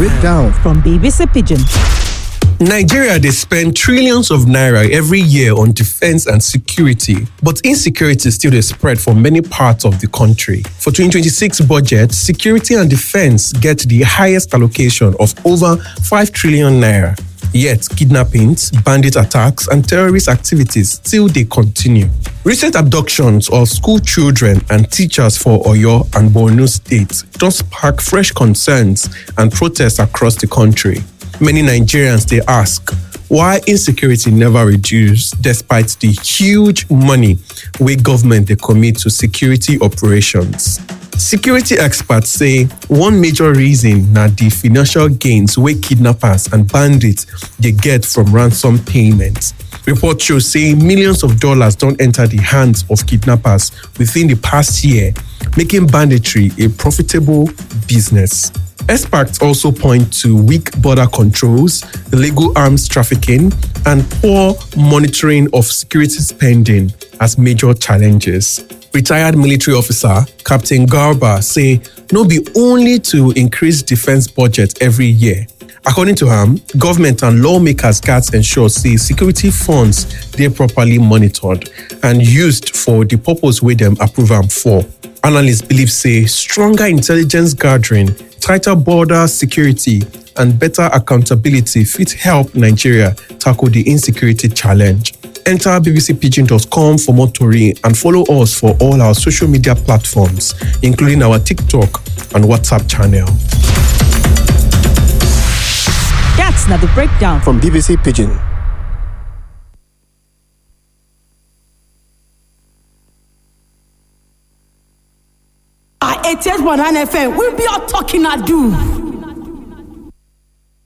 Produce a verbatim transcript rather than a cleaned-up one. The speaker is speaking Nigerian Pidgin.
breakdown from B B C Pidgin. Nigeria, they spend trillions of naira every year on defense and security, but insecurity still dey spread for many parts of the country. For twenty twenty-six budget, security and defense get the highest allocation of over five trillion naira. Yet, kidnappings, bandit attacks, and terrorist activities still dey continue. Recent abductions of school children and teachers for Oyo and Borno states don spark fresh concerns and protests across the country. Many Nigerians dey ask why insecurity never reduce despite the huge money wey government dey commit to security operations. Security experts say one major reason na the financial gains wey kidnappers and bandits dey get from ransom payments. Reports show say millions of dollars don enter the hands of kidnappers within the past year, making banditry a profitable business. Experts also point to weak border controls, illegal arms trafficking, and poor monitoring of security spending as major challenges. Retired military officer Captain Garba say no be only to increase defense budget every year. According to him, government and lawmakers gats ensure say security funds dey properly monitored and used for the purpose wey dem approve am for. Analysts believe say stronger intelligence gathering, tighter border security, and better accountability fit help Nigeria tackle the insecurity challenge. Enter b b c pidgin dot com for more tori and follow us for all our social media platforms, including our TikTok and WhatsApp channel. That's not the breakdown from B B C Pidgin. eighty-eight point nine F M will be your talking ado.